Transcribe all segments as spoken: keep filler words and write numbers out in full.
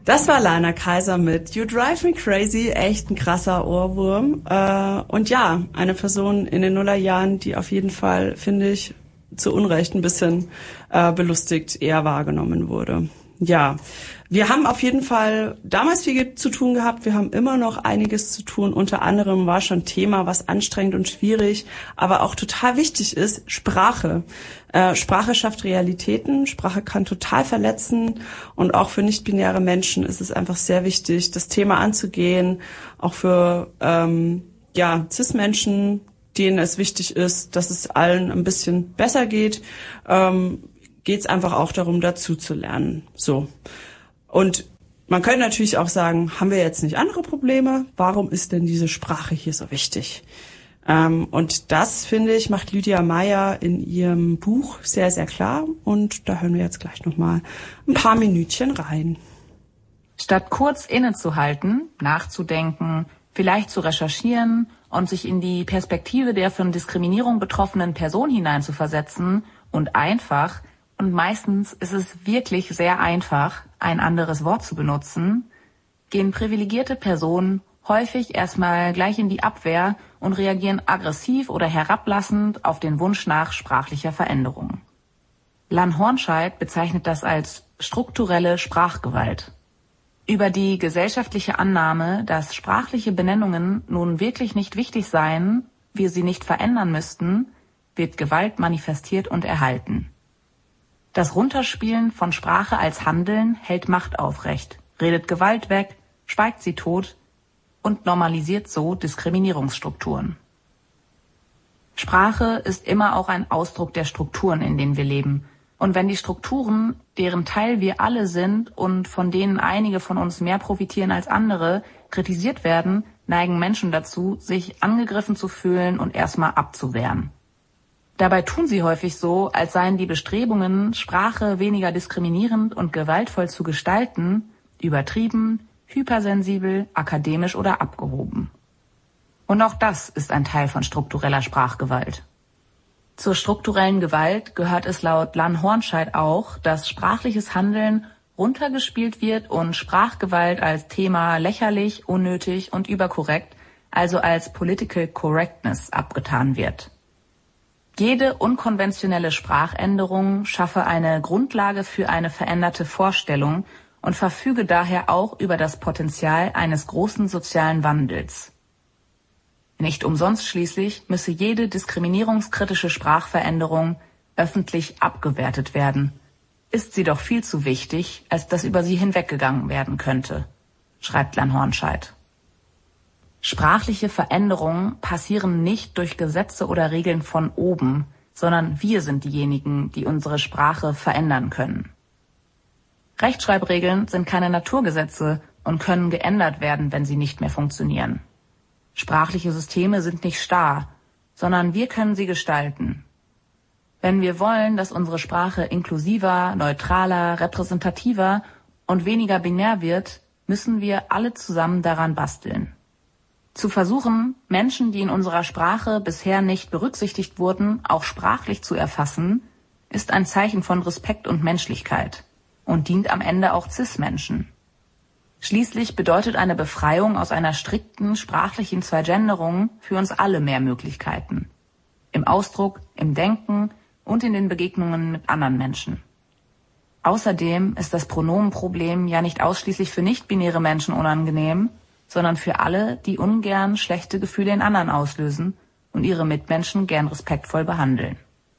Das war Lana Kaiser mit You Drive Me Crazy, echt ein krasser Ohrwurm. Äh, und ja, eine Person in den Nullerjahren, die auf jeden Fall, finde ich, zu Unrecht ein bisschen äh, belustigt eher wahrgenommen wurde. Ja, wir haben auf jeden Fall damals viel zu tun gehabt. Wir haben immer noch einiges zu tun. Unter anderem war schon Thema, was anstrengend und schwierig, aber auch total wichtig ist, Sprache. Äh, Sprache schafft Realitäten. Sprache kann total verletzen. Und auch für nicht-binäre Menschen ist es einfach sehr wichtig, das Thema anzugehen. Auch für ähm, ja Cis-Menschen, denen es wichtig ist, dass es allen ein bisschen besser geht. Ähm, geht es einfach auch darum, dazu zu lernen. So. Und man könnte natürlich auch sagen, haben wir jetzt nicht andere Probleme? Warum ist denn diese Sprache hier so wichtig? Ähm, und das, finde ich, macht Lydia Meyer in ihrem Buch sehr, sehr klar. Und da hören wir jetzt gleich nochmal ein paar Minütchen rein. Statt kurz innezuhalten, nachzudenken, vielleicht zu recherchieren und sich in die Perspektive der von Diskriminierung betroffenen Person hineinzuversetzen und einfach, und meistens ist es wirklich sehr einfach, ein anderes Wort zu benutzen, gehen privilegierte Personen häufig erstmal gleich in die Abwehr und reagieren aggressiv oder herablassend auf den Wunsch nach sprachlicher Veränderung. Lan Hornscheid bezeichnet das als strukturelle Sprachgewalt. Über die gesellschaftliche Annahme, dass sprachliche Benennungen nun wirklich nicht wichtig seien, wir sie nicht verändern müssten, wird Gewalt manifestiert und erhalten. Das Runterspielen von Sprache als Handeln hält Macht aufrecht, redet Gewalt weg, schweigt sie tot und normalisiert so Diskriminierungsstrukturen. Sprache ist immer auch ein Ausdruck der Strukturen, in denen wir leben. Und wenn die Strukturen, deren Teil wir alle sind und von denen einige von uns mehr profitieren als andere, kritisiert werden, neigen Menschen dazu, sich angegriffen zu fühlen und erstmal abzuwehren. Dabei tun sie häufig so, als seien die Bestrebungen, Sprache weniger diskriminierend und gewaltvoll zu gestalten, übertrieben, hypersensibel, akademisch oder abgehoben. Und auch das ist ein Teil von struktureller Sprachgewalt. Zur strukturellen Gewalt gehört es laut Lan Hornscheid auch, dass sprachliches Handeln runtergespielt wird und Sprachgewalt als Thema lächerlich, unnötig und überkorrekt, also als Political Correctness abgetan wird. Jede unkonventionelle Sprachänderung schaffe eine Grundlage für eine veränderte Vorstellung und verfüge daher auch über das Potenzial eines großen sozialen Wandels. Nicht umsonst schließlich müsse jede diskriminierungskritische Sprachveränderung öffentlich abgewertet werden. Ist sie doch viel zu wichtig, als dass über sie hinweggegangen werden könnte, schreibt Lan Hornscheid. Sprachliche Veränderungen passieren nicht durch Gesetze oder Regeln von oben, sondern wir sind diejenigen, die unsere Sprache verändern können. Rechtschreibregeln sind keine Naturgesetze und können geändert werden, wenn sie nicht mehr funktionieren. Sprachliche Systeme sind nicht starr, sondern wir können sie gestalten. Wenn wir wollen, dass unsere Sprache inklusiver, neutraler, repräsentativer und weniger binär wird, müssen wir alle zusammen daran basteln. Zu versuchen, Menschen, die in unserer Sprache bisher nicht berücksichtigt wurden, auch sprachlich zu erfassen, ist ein Zeichen von Respekt und Menschlichkeit und dient am Ende auch Cis-Menschen. Schließlich bedeutet eine Befreiung aus einer strikten sprachlichen Zweigenderung für uns alle mehr Möglichkeiten. Im Ausdruck, im Denken und in den Begegnungen mit anderen Menschen. Außerdem ist das Pronomenproblem ja nicht ausschließlich für nicht-binäre Menschen unangenehm, sondern für alle, die ungern schlechte Gefühle in anderen auslösen und ihre Mitmenschen gern respektvoll behandeln.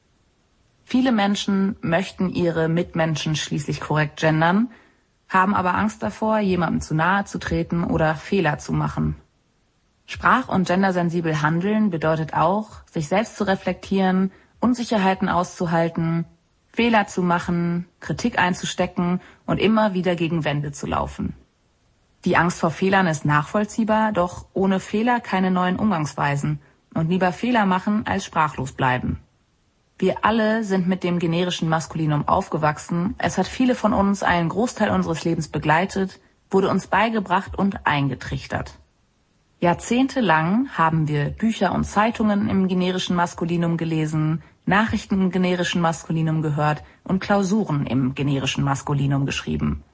Viele Menschen möchten ihre Mitmenschen schließlich korrekt gendern, haben aber Angst davor, jemandem zu nahe zu treten oder Fehler zu machen. Sprach- und gendersensibel handeln bedeutet auch, sich selbst zu reflektieren, Unsicherheiten auszuhalten, Fehler zu machen, Kritik einzustecken und immer wieder gegen Wände zu laufen. Die Angst vor Fehlern ist nachvollziehbar, doch ohne Fehler keine neuen Umgangsweisen und lieber Fehler machen als sprachlos bleiben. Wir alle sind mit dem generischen Maskulinum aufgewachsen. Es hat viele von uns einen Großteil unseres Lebens begleitet, wurde uns beigebracht und eingetrichtert. Jahrzehntelang haben wir Bücher und Zeitungen im generischen Maskulinum gelesen, Nachrichten im generischen Maskulinum gehört und Klausuren im generischen Maskulinum geschrieben.